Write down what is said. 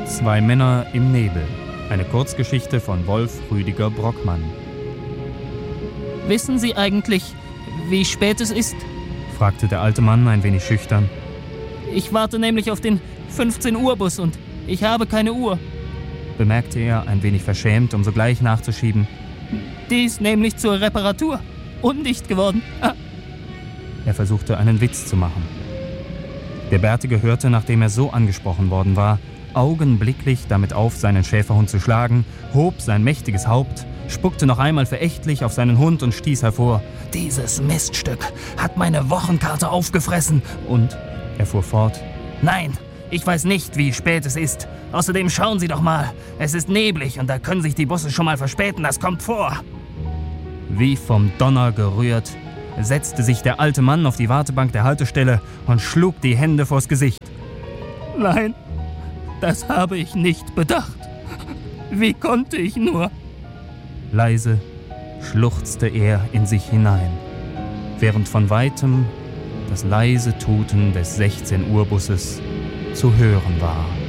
Zwei Männer im Nebel. Eine Kurzgeschichte von Wolf Rüdiger Brockmann. Wissen Sie eigentlich, wie spät es ist? Fragte der alte Mann ein wenig schüchtern. Ich warte nämlich auf den 15-Uhr-Bus und ich habe keine Uhr. Bemerkte er, ein wenig verschämt, um sogleich nachzuschieben. Die ist nämlich zur Reparatur undicht geworden. Er versuchte einen Witz zu machen. Der Bärtige hörte, nachdem er so angesprochen worden war, augenblicklich damit auf, seinen Schäferhund zu schlagen, hob sein mächtiges Haupt, spuckte noch einmal verächtlich auf seinen Hund und stieß hervor: »Dieses Miststück hat meine Wochenkarte aufgefressen!« Und er fuhr fort: »Nein, ich weiß nicht, wie spät es ist. Außerdem schauen Sie doch mal, es ist neblig und da können sich die Busse schon mal verspäten, das kommt vor.« Wie vom Donner gerührt, setzte sich der alte Mann auf die Wartebank der Haltestelle und schlug die Hände vors Gesicht. »Nein, das habe ich nicht bedacht. Wie konnte ich nur?« Leise schluchzte er in sich hinein, während von weitem das leise Tuten des 16-Uhr-Busses zu hören war.